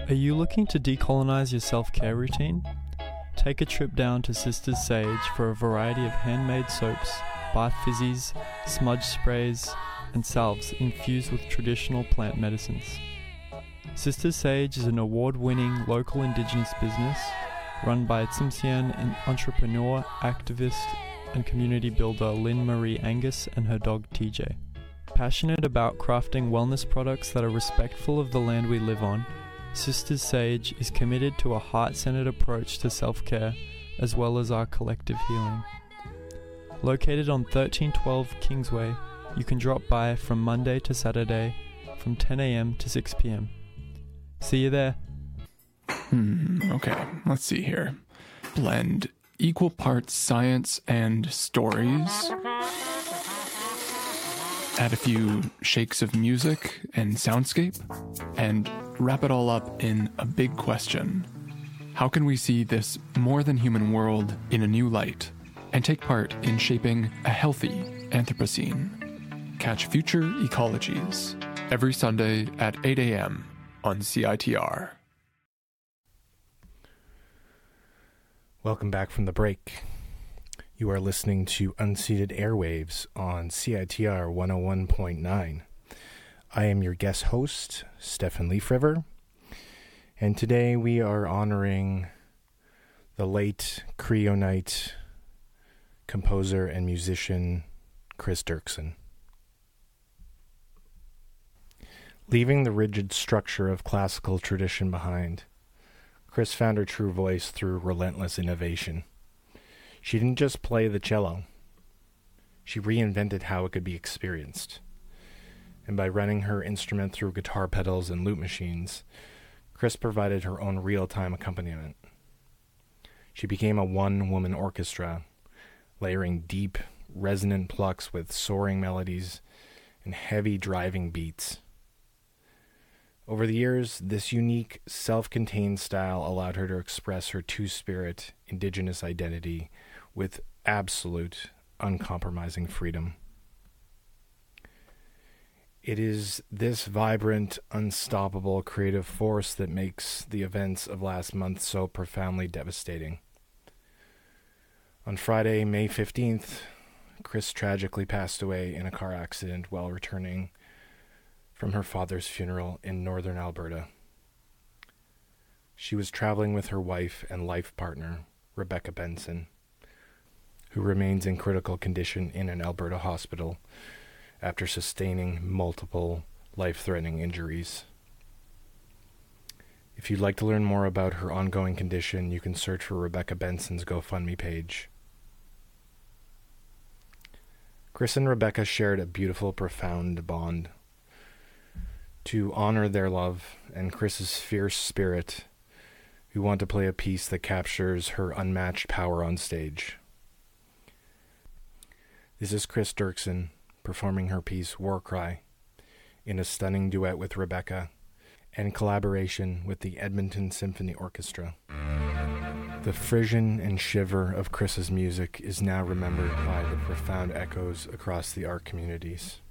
Are you looking to decolonize your self-care routine? Take a trip down to Sisters Sage for a variety of handmade soaps, bath fizzies, smudge sprays, and salves infused with traditional plant medicines. Sisters Sage is an award-winning local Indigenous business run by Tsimshian entrepreneur, activist, and community builder Lynn Marie Angus and her dog TJ. Passionate about crafting wellness products that are respectful of the land we live on, Sisters Sage is committed to a heart-centered approach to self-care as well as our collective healing. Located on 1312 Kingsway, you can drop by from Monday to Saturday from 10 a.m. to 6 p.m. See you there. Okay, let's see here. Blend equal parts science and stories. Add a few shakes of music and soundscape, and wrap it all up in a big question. How can we see this more than human world in a new light and take part in shaping a healthy Anthropocene? Catch Future Ecologies every Sunday at 8 a.m. on CITR. Welcome back from the break. You are listening to Unceded Airwaves on CITR 101.9. I am your guest host, Stefan Leafriver, and today we are honoring the late Creonite composer and musician Chris Dirksen. Leaving the rigid structure of classical tradition behind, Chris found her true voice through relentless innovation. She didn't just play the cello. She reinvented how it could be experienced. And by running her instrument through guitar pedals and loop machines, Chris provided her own real-time accompaniment. She became a one-woman orchestra, layering deep, resonant plucks with soaring melodies and heavy driving beats. Over the years, this unique, self-contained style allowed her to express her two-spirit, indigenous identity with absolute, uncompromising freedom. It is this vibrant, unstoppable creative force that makes the events of last month so profoundly devastating. On Friday, May 15th, Chris tragically passed away in a car accident while returning from her father's funeral in northern Alberta. She was traveling with her wife and life partner, Rebecca Benson, who remains in critical condition in an Alberta hospital after sustaining multiple life-threatening injuries. If you'd like to learn more about her ongoing condition, you can search for Rebecca Benson's GoFundMe page. Chris and Rebecca shared a beautiful, profound bond. To honor their love and Chris's fierce spirit, we want to play a piece that captures her unmatched power on stage. This is Chris Dirksen performing her piece War Cry in a stunning duet with Rebecca and collaboration with the Edmonton Symphony Orchestra. The frisson and shiver of Chris's music is now remembered by the profound echoes across the art communities.